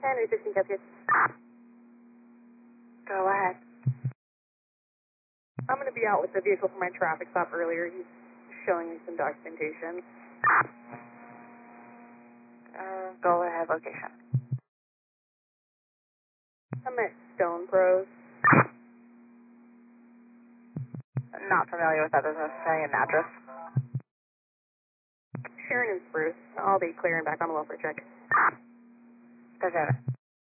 Henry 16 Cascade. Go ahead. I'm going to be out with the vehicle for my traffic stop earlier. He's showing me some documentation. Go ahead, location. I'm at Stone Pros. Not familiar with that business. Say an address. Sharon and Spruce. I'll be clearing back on the welfare check. Go ahead.